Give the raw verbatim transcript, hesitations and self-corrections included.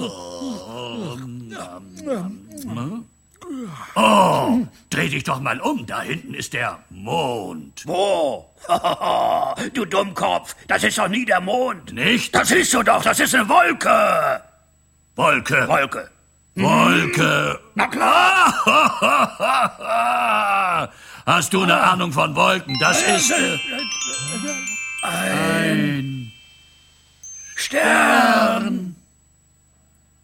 Oh, dreh dich doch mal um. Da hinten ist der Mond. Wo? Du Dummkopf, das ist doch nie der Mond. Nicht? Das siehst du doch, das ist eine Wolke. Wolke. Wolke. Wolke. Na klar. Hast du eine Ahnung von Wolken? Das ist... Äh, ein Stern.